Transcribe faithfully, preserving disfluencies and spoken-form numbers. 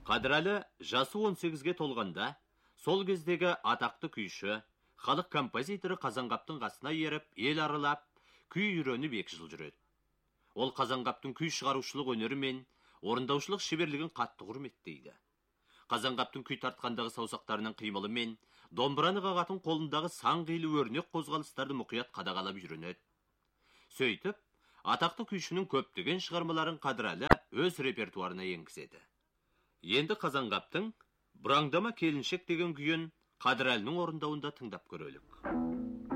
Қадырәлі жасы он сегізге толғанда, сол кездегі атақты күйші, халық композиторы Қазанғаптың қасына еріп, ел аралап, күй үйреніп екі жыл жүреді. Ол Қазанғаптың күй шығарушылық өнері мен орындаушылық шеберлігін қатты құрметтейді. Қазанғаптың күй тартқандағы саусақтарының қимылы мен домбыраны қағатын қолындағы сан қилы өрнек қозғалыстарды мұқият қадағалап үйренеді. Сөйтіп, атақты күйшінің көптеген шығармаларын Қадырәлі өз репертуарына енгізеді. Енді Қазанғаптың «Бұраңдама келіншек» деген күйін Қадырәлінің орындауында тыңдап көрелік.